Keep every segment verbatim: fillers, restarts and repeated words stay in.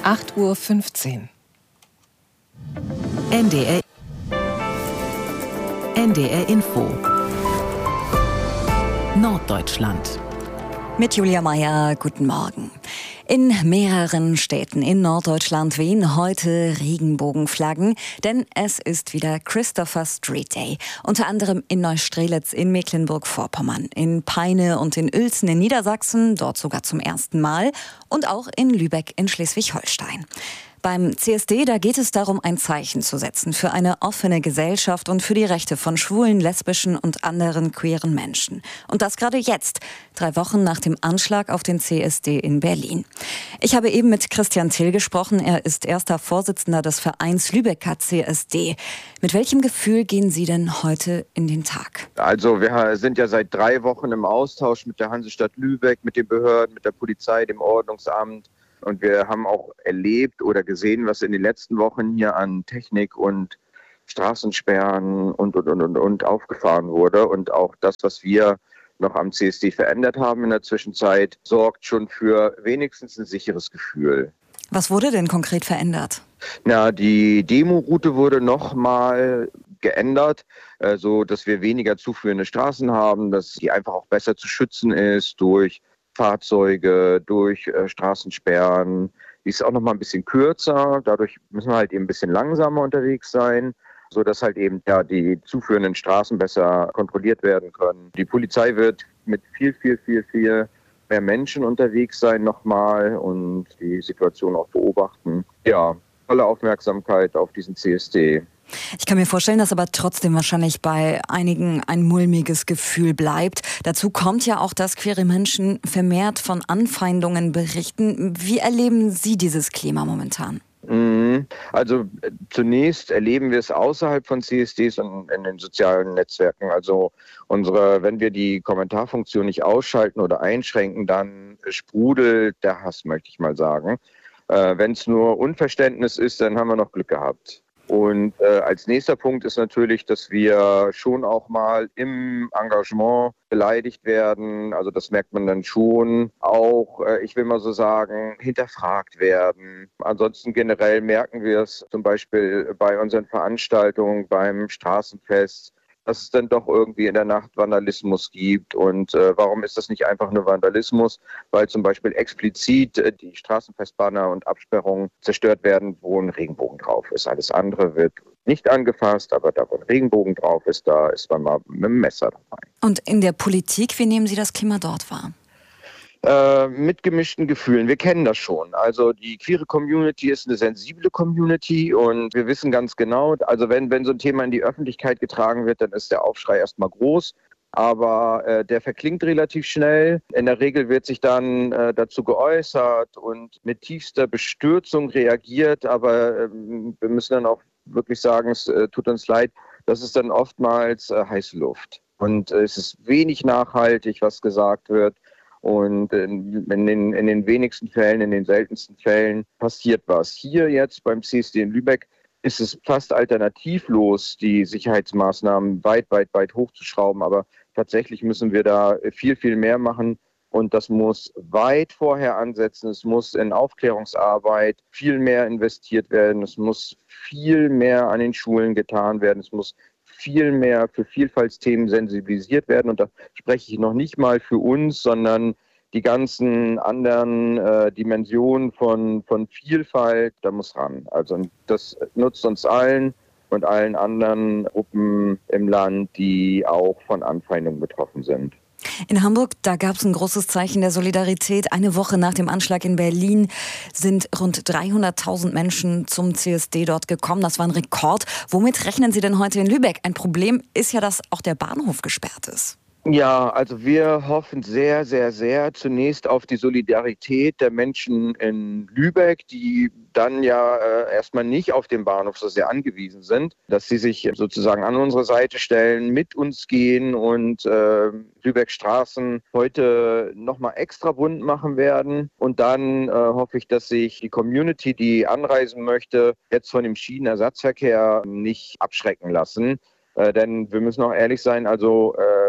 acht Uhr fünfzehn. N D R N D R Info Norddeutschland. Mit Julia Meyer, guten Morgen. In mehreren Städten in Norddeutschland wehen heute Regenbogenflaggen, denn es ist wieder Christopher Street Day. Unter anderem in Neustrelitz in Mecklenburg-Vorpommern, in Peine und in Uelzen in Niedersachsen, dort sogar zum ersten Mal, und auch in Lübeck in Schleswig-Holstein. Beim C S D, da geht es darum, ein Zeichen zu setzen für eine offene Gesellschaft und für die Rechte von schwulen, lesbischen und anderen queeren Menschen. Und das gerade jetzt, drei Wochen nach dem Anschlag auf den C S D in Berlin. Ich habe eben mit Christian Till gesprochen. Er ist erster Vorsitzender des Vereins Lübecker C S D. Mit welchem Gefühl gehen Sie denn heute in den Tag? Also wir sind ja seit drei Wochen im Austausch mit der Hansestadt Lübeck, mit den Behörden, mit der Polizei, dem Ordnungsamt. Und wir haben auch erlebt oder gesehen, was in den letzten Wochen hier an Technik und Straßensperren und, und, und, und, und aufgefahren wurde. Und auch das, was wir noch am C S D verändert haben in der Zwischenzeit, sorgt schon für wenigstens ein sicheres Gefühl. Was wurde denn konkret verändert? Na, die Demo-Route wurde nochmal geändert, äh, so dass wir weniger zuführende Straßen haben, dass die einfach auch besser zu schützen ist durch Fahrzeuge, durch äh, Straßensperren. Die ist auch noch mal ein bisschen kürzer. Dadurch müssen wir halt eben ein bisschen langsamer unterwegs sein, sodass halt eben ja die zuführenden Straßen besser kontrolliert werden können. Die Polizei wird mit viel, viel, viel, viel mehr Menschen unterwegs sein nochmal und die Situation auch beobachten. Ja, volle Aufmerksamkeit auf diesen C S D. Ich kann mir vorstellen, dass aber trotzdem wahrscheinlich bei einigen ein mulmiges Gefühl bleibt. Dazu kommt ja auch, dass queere Menschen vermehrt von Anfeindungen berichten. Wie erleben Sie dieses Klima momentan? Also zunächst erleben wir es außerhalb von C S Ds und in den sozialen Netzwerken. Also unsere, wenn wir die Kommentarfunktion nicht ausschalten oder einschränken, dann sprudelt der Hass, möchte ich mal sagen. Äh, wenn es nur Unverständnis ist, dann haben wir noch Glück gehabt. Und äh, als nächster Punkt ist natürlich, dass wir schon auch mal im Engagement beleidigt werden. Also das merkt man dann schon. Auch, äh, ich will mal so sagen, hinterfragt werden. Ansonsten generell merken wir es zum Beispiel bei unseren Veranstaltungen, beim Straßenfest, dass es dann doch irgendwie in der Nacht Vandalismus gibt. Und äh, warum ist das nicht einfach nur Vandalismus? Weil zum Beispiel explizit äh, die Straßenfestbanner und Absperrungen zerstört werden, wo ein Regenbogen drauf ist. Alles andere wird nicht angefasst, aber da, wo ein Regenbogen drauf ist, da ist man mal mit dem Messer dabei. Und in der Politik, wie nehmen Sie das Klima dort wahr? Äh, mit gemischten Gefühlen. Wir kennen das schon. Also die queere Community ist eine sensible Community und wir wissen ganz genau, also wenn, wenn so ein Thema in die Öffentlichkeit getragen wird, dann ist der Aufschrei erstmal groß. Aber äh, der verklingt relativ schnell. In der Regel wird sich dann äh, dazu geäußert und mit tiefster Bestürzung reagiert. Aber äh, wir müssen dann auch wirklich sagen, es äh, tut uns leid, das ist dann oftmals äh, heiße Luft. Und äh, es ist wenig nachhaltig, was gesagt wird. Und in den, in den wenigsten Fällen, in den seltensten Fällen passiert was. Hier jetzt beim C S D in Lübeck ist es fast alternativlos, die Sicherheitsmaßnahmen weit, weit, weit hochzuschrauben. Aber tatsächlich müssen wir da viel, viel mehr machen. Und das muss weit vorher ansetzen. Es muss in Aufklärungsarbeit viel mehr investiert werden. Es muss viel mehr an den Schulen getan werden. Es muss viel mehr für Vielfaltsthemen sensibilisiert werden. Und da spreche ich noch nicht mal für uns, sondern die ganzen anderen äh, Dimensionen von, von Vielfalt, da muss ran. Also das nutzt uns allen und allen anderen Gruppen im Land, die auch von Anfeindungen betroffen sind. In Hamburg, da gab es ein großes Zeichen der Solidarität. Eine Woche nach dem Anschlag in Berlin sind rund dreihunderttausend Menschen zum C S D dort gekommen. Das war ein Rekord. Womit rechnen Sie denn heute in Lübeck? Ein Problem ist ja, dass auch der Bahnhof gesperrt ist. Ja, also wir hoffen sehr, sehr, sehr zunächst auf die Solidarität der Menschen in Lübeck, die dann ja äh, erstmal nicht auf den Bahnhof so sehr angewiesen sind, dass sie sich sozusagen an unsere Seite stellen, mit uns gehen und äh, Lübeck Straßen heute nochmal extra bunt machen werden. Und dann äh, hoffe ich, dass sich die Community, die anreisen möchte, jetzt von dem Schienenersatzverkehr nicht abschrecken lassen. Äh, denn wir müssen auch ehrlich sein, also äh,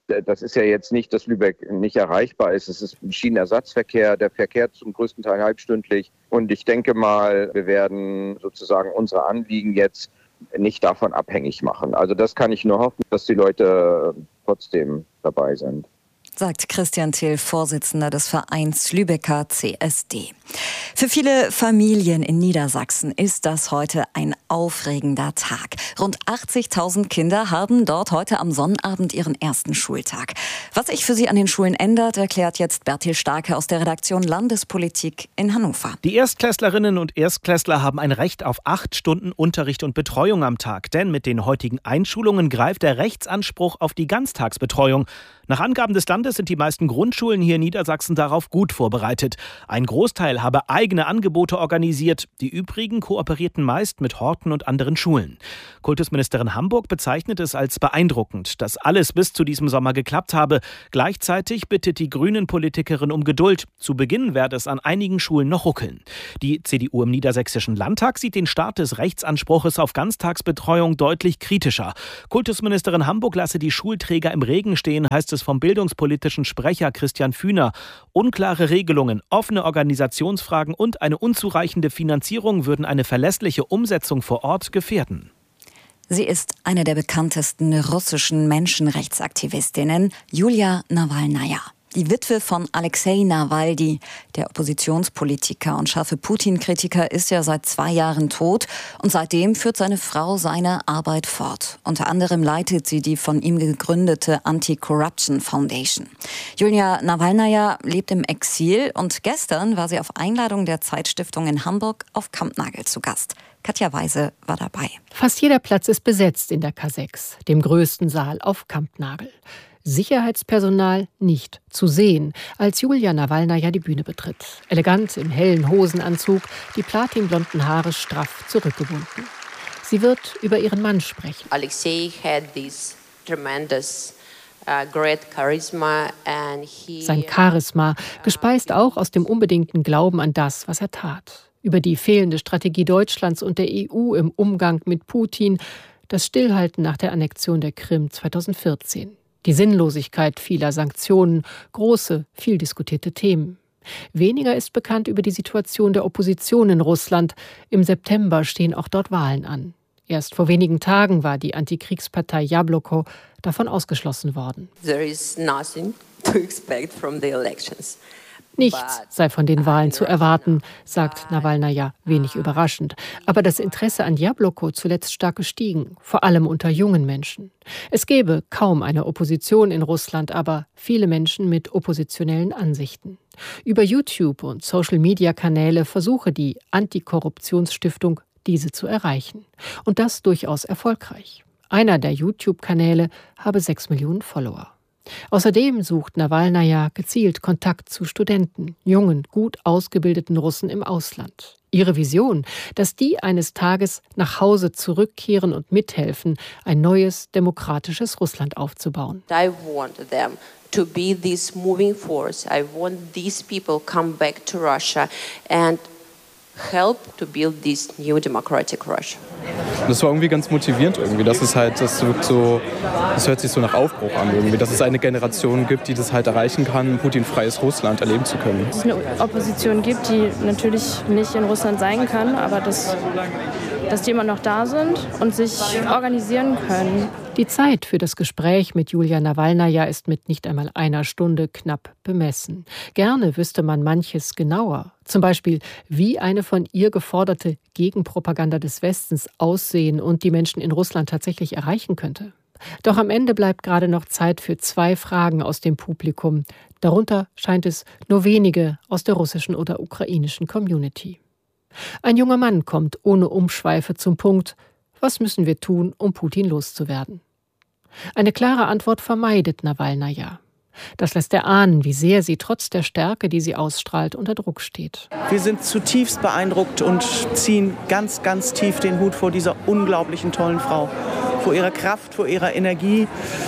Das ist ja jetzt nicht, dass Lübeck nicht erreichbar ist. Es ist ein Schienenersatzverkehr, der Verkehr zum größten Teil halbstündlich. Und ich denke mal, wir werden sozusagen unsere Anliegen jetzt nicht davon abhängig machen. Also das kann ich nur hoffen, dass die Leute trotzdem dabei sind. Sagt Christian Thiel, Vorsitzender des Vereins Lübecker C S D. Für viele Familien in Niedersachsen ist das heute ein aufregender Tag. Rund achtzigtausend Kinder haben dort heute am Sonnabend ihren ersten Schultag. Was sich für sie an den Schulen ändert, erklärt jetzt Bertil Starke aus der Redaktion Landespolitik in Hannover. Die Erstklässlerinnen und Erstklässler haben ein Recht auf acht Stunden Unterricht und Betreuung am Tag. Denn mit den heutigen Einschulungen greift der Rechtsanspruch auf die Ganztagsbetreuung. Nach Angaben des Landes sind die meisten Grundschulen hier in Niedersachsen darauf gut vorbereitet. Ein Großteil habe eigene Angebote organisiert. Die übrigen kooperierten meist mit Horten und anderen Schulen. Kultusministerin Hamburg bezeichnet es als beeindruckend, dass alles bis zu diesem Sommer geklappt habe. Gleichzeitig bittet die Grünen-Politikerin um Geduld. Zu Beginn werde es an einigen Schulen noch ruckeln. Die C D U im Niedersächsischen Landtag sieht den Start des Rechtsanspruches auf Ganztagsbetreuung deutlich kritischer. Kultusministerin Hamburg lasse die Schulträger im Regen stehen, heißt es vom bildungspolitischen Sprecher Christian Fühner. Unklare Regelungen, offene Organisationsfragen und eine unzureichende Finanzierung würden eine verlässliche Umsetzung vor Ort gefährden. Sie ist eine der bekanntesten russischen Menschenrechtsaktivistinnen, Julia Nawalnaja. Die Witwe von Alexei Nawalny, der Oppositionspolitiker und scharfe Putin-Kritiker, ist ja seit zwei Jahren tot und seitdem führt seine Frau seine Arbeit fort. Unter anderem leitet sie die von ihm gegründete Anti-Corruption Foundation. Julia Nawalnaja lebt im Exil und gestern war sie auf Einladung der Zeitstiftung in Hamburg auf Kampnagel zu Gast. Katja Weise war dabei. Fast jeder Platz ist besetzt in der K sechs, dem größten Saal auf Kampnagel. Sicherheitspersonal nicht zu sehen, als Julia Nawalnaja die Bühne betritt. Elegant im hellen Hosenanzug, die platinblonden Haare straff zurückgebunden. Sie wird über ihren Mann sprechen. Alexei had this tremendous uh, great charisma and he Sein Charisma, gespeist auch aus dem unbedingten Glauben an das, was er tat. Über die fehlende Strategie Deutschlands und der E U im Umgang mit Putin, das Stillhalten nach der Annexion der Krim zweitausendvierzehn. Die Sinnlosigkeit vieler Sanktionen, große, viel diskutierte Themen. Weniger ist bekannt über die Situation der Opposition in Russland. Im September stehen auch dort Wahlen an. Erst vor wenigen Tagen war die Antikriegspartei Jabloko davon ausgeschlossen worden. There is nothing to expect from the elections. Nichts sei von den Wahlen zu erwarten, sagt Nawalnaja, wenig überraschend. Aber das Interesse an Jabloko zuletzt stark gestiegen, vor allem unter jungen Menschen. Es gäbe kaum eine Opposition in Russland, aber viele Menschen mit oppositionellen Ansichten. Über YouTube und Social-Media-Kanäle versuche die Antikorruptionsstiftung, diese zu erreichen. Und das durchaus erfolgreich. Einer der YouTube-Kanäle habe sechs Millionen Follower. Außerdem sucht Nawalnaja gezielt Kontakt zu Studenten, jungen, gut ausgebildeten Russen im Ausland. Ihre Vision, dass die eines Tages nach Hause zurückkehren und mithelfen, ein neues, demokratisches Russland aufzubauen. I want them to be this moving force. I want these people come back to Russia and help to build this new democratic Russia. Das war irgendwie ganz motivierend irgendwie, dass es halt, das wirkt so, das hört sich so nach Aufbruch an irgendwie, dass es eine Generation gibt, die das halt erreichen kann, putinfreies Russland erleben zu können. Dass es eine Opposition gibt, die natürlich nicht in Russland sein kann, aber dass, dass die immer noch da sind und sich organisieren können. Die Zeit für das Gespräch mit Julia Nawalnaja ist mit nicht einmal einer Stunde knapp bemessen. Gerne wüsste man manches genauer. Zum Beispiel, wie eine von ihr geforderte Gegenpropaganda des Westens aussehen und die Menschen in Russland tatsächlich erreichen könnte. Doch am Ende bleibt gerade noch Zeit für zwei Fragen aus dem Publikum. Darunter scheint es nur wenige aus der russischen oder ukrainischen Community. Ein junger Mann kommt ohne Umschweife zum Punkt: Was müssen wir tun, um Putin loszuwerden? Eine klare Antwort vermeidet Nawalnaja. Das lässt erahnen, wie sehr sie trotz der Stärke, die sie ausstrahlt, unter Druck steht. Wir sind zutiefst beeindruckt und ziehen ganz, ganz tief den Hut vor dieser unglaublichen tollen Frau. Vor ihrer Kraft, vor ihrer Energie.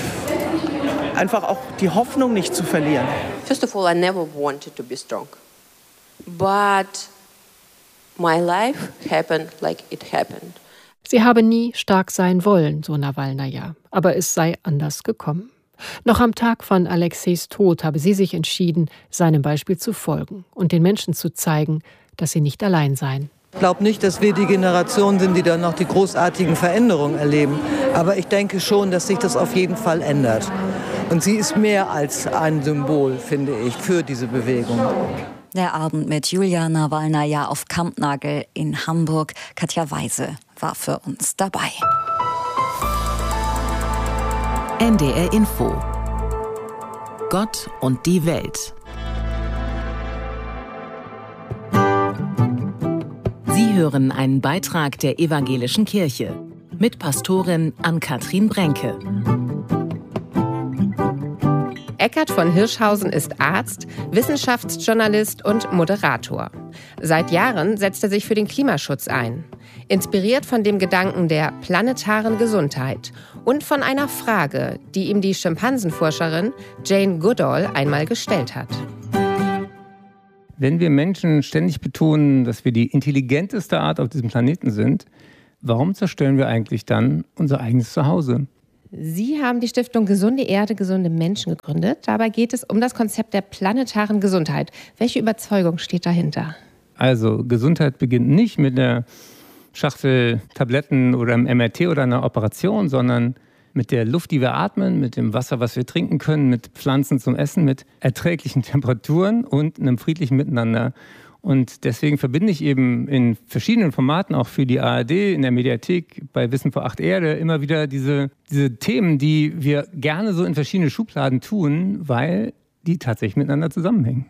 Einfach auch die Hoffnung nicht zu verlieren. First of all, I never wanted to be strong. But my life happened like it happened. Sie habe nie stark sein wollen, so Nawalnaja. Aber es sei anders gekommen. Noch am Tag von Alexeis Tod habe sie sich entschieden, seinem Beispiel zu folgen und den Menschen zu zeigen, dass sie nicht allein seien. Ich glaube nicht, dass wir die Generation sind, die dann noch die großartigen Veränderungen erleben. Aber ich denke schon, dass sich das auf jeden Fall ändert. Und sie ist mehr als ein Symbol, finde ich, für diese Bewegung. Der Abend mit Julia Nawalnaja auf Kampnagel in Hamburg. Katja Weise war für uns dabei. N D R Info. Gott und die Welt. Sie hören einen Beitrag der Evangelischen Kirche mit Pastorin Ann-Kathrin Brenke. Eckhard von Hirschhausen ist Arzt, Wissenschaftsjournalist und Moderator. Seit Jahren setzt er sich für den Klimaschutz ein. Inspiriert von dem Gedanken der planetaren Gesundheit und von einer Frage, die ihm die Schimpansenforscherin Jane Goodall einmal gestellt hat. Wenn wir Menschen ständig betonen, dass wir die intelligenteste Art auf diesem Planeten sind, warum zerstören wir eigentlich dann unser eigenes Zuhause? Sie haben die Stiftung Gesunde Erde, gesunde Menschen gegründet. Dabei geht es um das Konzept der planetaren Gesundheit. Welche Überzeugung steht dahinter? Also Gesundheit beginnt nicht mit der Schachtel Tabletten oder einem M R T oder einer Operation, sondern mit der Luft, die wir atmen, mit dem Wasser, was wir trinken können, mit Pflanzen zum Essen, mit erträglichen Temperaturen und einem friedlichen Miteinander. Und deswegen verbinde ich eben in verschiedenen Formaten, auch für die A R D, in der Mediathek, bei Wissen vor acht Erde, immer wieder diese, diese Themen, die wir gerne so in verschiedene Schubladen tun, weil die tatsächlich miteinander zusammenhängen.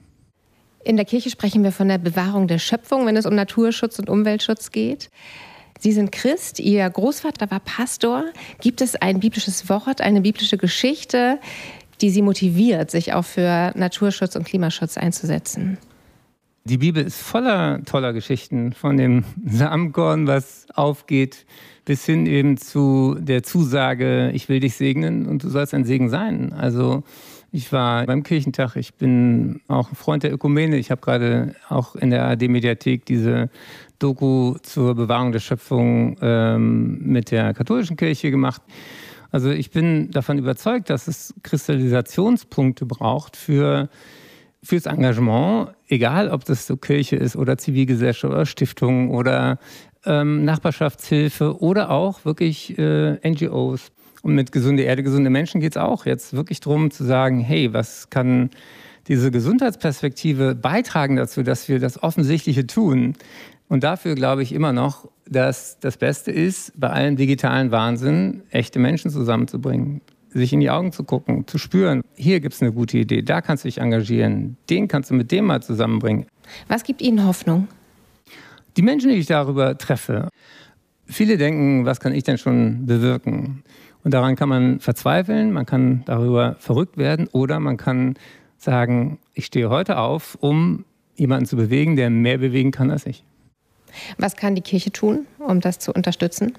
In der Kirche sprechen wir von der Bewahrung der Schöpfung, wenn es um Naturschutz und Umweltschutz geht. Sie sind Christ, Ihr Großvater war Pastor. Gibt es ein biblisches Wort, eine biblische Geschichte, die Sie motiviert, sich auch für Naturschutz und Klimaschutz einzusetzen? Die Bibel ist voller toller Geschichten, von dem Samenkorn, was aufgeht, bis hin eben zu der Zusage, ich will dich segnen und du sollst ein Segen sein. Also ich war beim Kirchentag, ich bin auch ein Freund der Ökumene. Ich habe gerade auch in der A R D-Mediathek diese Doku zur Bewahrung der Schöpfung ähm, mit der katholischen Kirche gemacht. Also ich bin davon überzeugt, dass es Kristallisationspunkte braucht für fürs Engagement, egal ob das so Kirche ist oder Zivilgesellschaft oder Stiftung oder ähm, Nachbarschaftshilfe oder auch wirklich äh, N G Os. Und mit Gesunde Erde, gesunde Menschen geht es auch jetzt wirklich darum zu sagen, hey, was kann diese Gesundheitsperspektive beitragen dazu, dass wir das Offensichtliche tun? Und dafür glaube ich immer noch, dass das Beste ist, bei allem digitalen Wahnsinn echte Menschen zusammenzubringen. Sich in die Augen zu gucken, zu spüren, hier gibt es eine gute Idee, da kannst du dich engagieren, den kannst du mit dem mal zusammenbringen. Was gibt Ihnen Hoffnung? Die Menschen, die ich darüber treffe. Viele denken, was kann ich denn schon bewirken? Und daran kann man verzweifeln, man kann darüber verrückt werden oder man kann sagen, ich stehe heute auf, um jemanden zu bewegen, der mehr bewegen kann als ich. Was kann die Kirche tun, um das zu unterstützen?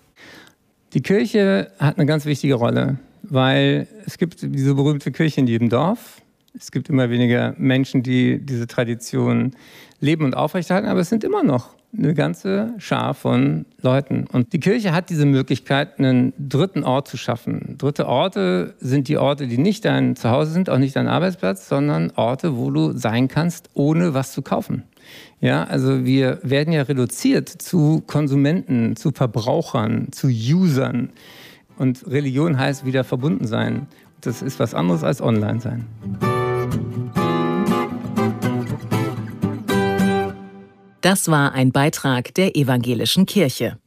Die Kirche hat eine ganz wichtige Rolle, weil es gibt diese berühmte Kirche in jedem Dorf. Es gibt immer weniger Menschen, die diese Tradition leben und aufrechterhalten, aber es sind immer noch eine ganze Schar von Leuten. Und die Kirche hat diese Möglichkeit, einen dritten Ort zu schaffen. Dritte Orte sind die Orte, die nicht dein Zuhause sind, auch nicht dein Arbeitsplatz, sondern Orte, wo du sein kannst, ohne was zu kaufen. Ja, also wir werden ja reduziert zu Konsumenten, zu Verbrauchern, zu Usern. Und Religion heißt wieder verbunden sein. Das ist was anderes als online sein. Das war ein Beitrag der Evangelischen Kirche.